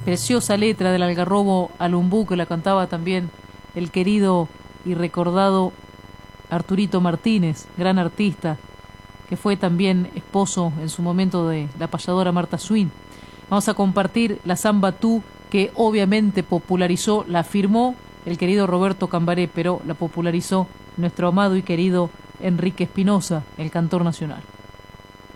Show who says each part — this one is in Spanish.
Speaker 1: Preciosa letra del Algarrobo Alumbú, que la cantaba también el querido y recordado Arturito Martínez, gran artista, que fue también esposo en su momento de la payadora Marta Swin. Vamos a compartir la samba Tú, que obviamente popularizó, la firmó el querido Roberto Cambaré, pero la popularizó nuestro amado y querido Enrique Espinosa, el cantor nacional.